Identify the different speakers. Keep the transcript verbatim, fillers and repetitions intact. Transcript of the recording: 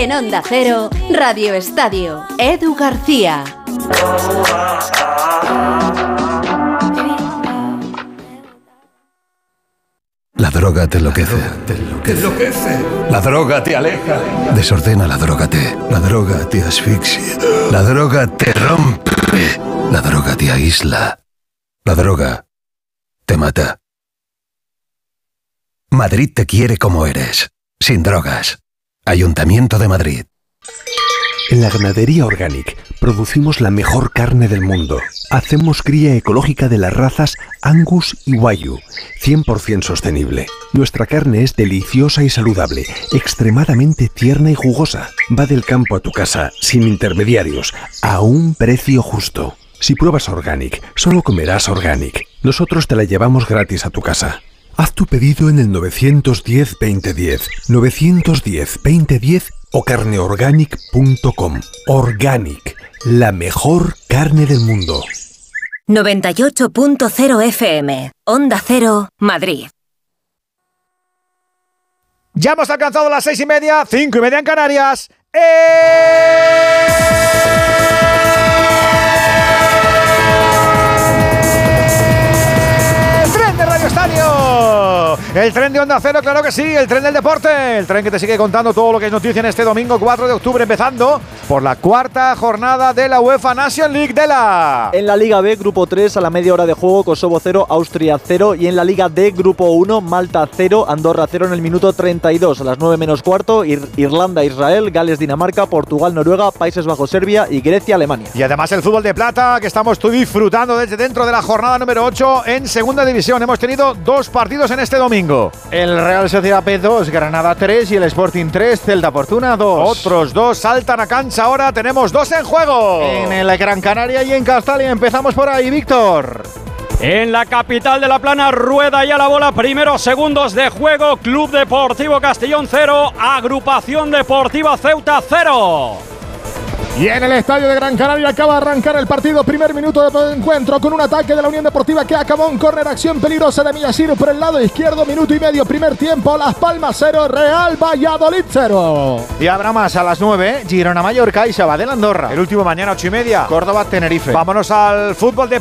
Speaker 1: En Onda Cero, Radio Estadio, Edu García.
Speaker 2: La droga te enloquece.
Speaker 3: Te enloquece.
Speaker 2: La droga te aleja. Desordena, la droga te. La droga te asfixia. La droga te rompe. La droga te aísla. La droga te mata. Madrid te quiere como eres. Sin drogas. Ayuntamiento de Madrid.
Speaker 4: En la Ganadería Organic producimos la mejor carne del mundo. Hacemos cría ecológica de las razas Angus y Wagyu, cien por ciento sostenible. Nuestra carne es deliciosa y saludable, extremadamente tierna y jugosa. Va del campo a tu casa, sin intermediarios, a un precio justo. Si pruebas Organic, solo comerás Organic. Nosotros te la llevamos gratis a tu casa. Haz tu pedido en el nueve uno cero, veinte diez, nueve uno cero, veinte diez o carneorganic punto com. Organic, la mejor carne del mundo.
Speaker 1: noventa y ocho punto cero F M, Onda Cero, Madrid.
Speaker 5: Ya hemos alcanzado las seis y media, cinco y media en Canarias. ¡Eh! Estadio. El tren de Onda Cero, claro que sí, el tren del deporte, el tren que te sigue contando todo lo que es noticia en este domingo cuatro de octubre, empezando por la cuarta jornada de la UEFA Nation League de la...
Speaker 6: En la Liga B, Grupo tres, a la media hora de juego, Kosovo cero, Austria cero, y en la Liga D, Grupo uno, Malta cero, Andorra cero en el minuto treinta y dos, a las nueve menos cuarto, Ir- Irlanda, Israel, Gales, Dinamarca, Portugal, Noruega, Países Bajos, Serbia y Grecia, Alemania.
Speaker 5: Y además el fútbol de plata que estamos tú disfrutando desde dentro de la jornada número ocho en segunda división. Hemos tenido dos partidos en este domingo.
Speaker 7: El Real Sociedad B dos, Granada tres y el Sporting tres, Celta Fortuna dos.
Speaker 5: Otros dos saltan a cancha ahora, tenemos dos en juego.
Speaker 7: En el Gran Canaria y en Castalia empezamos por ahí, Víctor.
Speaker 8: En la capital de La Plana, rueda ya la bola, primeros segundos de juego, Club Deportivo Castellón cero, Agrupación Deportiva Ceuta cero.
Speaker 9: Y en el estadio de Gran Canaria acaba de arrancar el partido, primer minuto de encuentro con un ataque de la Unión Deportiva que acabó en córner, acción peligrosa de Miyashiro por el lado izquierdo, minuto y medio, primer tiempo, Las Palmas cero, Real Valladolid cero.
Speaker 7: Y habrá más a las nueve, Girona Mallorca y Sabadell Andorra.
Speaker 5: El último mañana ocho y media,
Speaker 7: Córdoba Tenerife.
Speaker 5: Vámonos al fútbol de